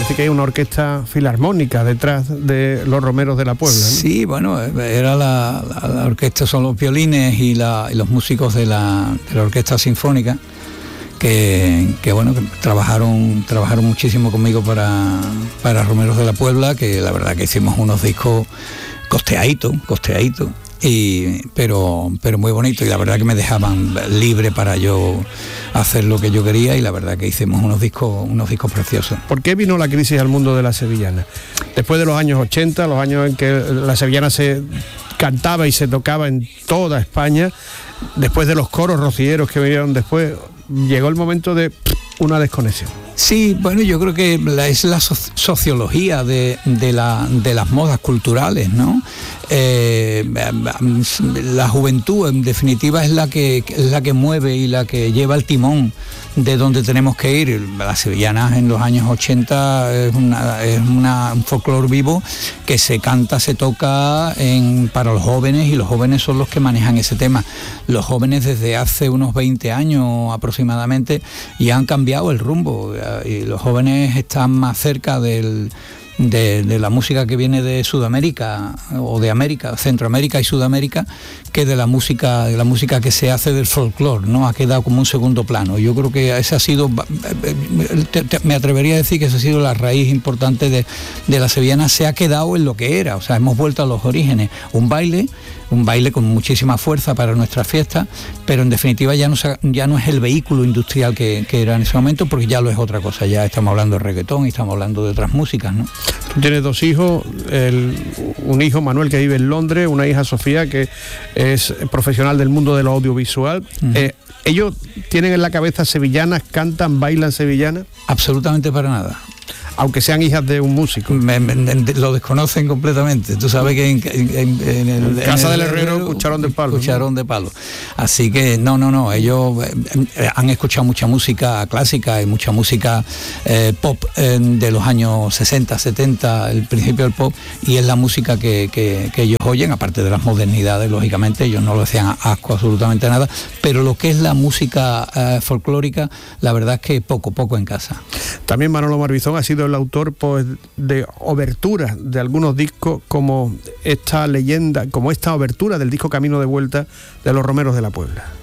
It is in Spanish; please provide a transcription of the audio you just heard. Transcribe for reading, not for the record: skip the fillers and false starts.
parece que hay una orquesta filarmónica detrás de los Romeros de la Puebla, ¿no? Sí, bueno, era la orquesta, son los violines y los músicos de la orquesta sinfónica que trabajaron muchísimo conmigo para Romeros de la Puebla, que la verdad que hicimos unos discos costeaditos, pero muy bonito, y la verdad que me dejaban libre para yo hacer lo que yo quería, y la verdad que hicimos unos discos preciosos. ¿Por qué vino la crisis al mundo de la sevillana? Después de los años 80, los años en que la sevillana se cantaba y se tocaba en toda España, después de los coros rocieros que vinieron después, llegó el momento de una desconexión. Sí, bueno, yo creo que es la sociología de las modas culturales, ¿no? La juventud, en definitiva, es la que mueve y la que lleva el timón de donde tenemos que ir. Las sevillanas en los años 80 es un folclore vivo que se canta, se toca para los jóvenes, y los jóvenes son los que manejan ese tema. Los jóvenes desde hace unos 20 años aproximadamente ya han cambiado el rumbo, y los jóvenes están más cerca de la música que viene de Sudamérica o de América, Centroamérica y Sudamérica, que de la música que se hace del folclore, ¿no? Ha quedado como un segundo plano. Yo creo que esa ha sido, me atrevería a decir que esa ha sido la raíz importante de la sevillana. Se ha quedado en lo que era, o sea, hemos vuelto a los orígenes, un baile con muchísima fuerza para nuestra fiesta, pero en definitiva ya no es el vehículo industrial que era en ese momento, porque ya lo es otra cosa. Ya estamos hablando de reggaetón y estamos hablando de otras músicas, ¿no? Tú tienes dos hijos, un hijo, Manuel, que vive en Londres, una hija, Sofía, que es profesional del mundo de lo audiovisual. Uh-huh. ¿Ellos tienen en la cabeza sevillanas, cantan, bailan sevillanas? Absolutamente para nada. Aunque sean hijas de un músico. Lo desconocen completamente. Tú sabes que en Casa del Herrero, cucharón de palo. Cucharón de palo. Así que no. Ellos han escuchado mucha música clásica y mucha música pop de los años 60, 70, el principio del pop, y es la música que ellos oyen, aparte de las modernidades, lógicamente. Ellos no lo hacían asco absolutamente nada, pero lo que es la música folclórica, la verdad es que poco en casa. También Manolo Marbizón ha sido el autor, pues, de oberturas de algunos discos, como esta leyenda, como esta obertura del disco Camino de Vuelta de los Romeros de la Puebla.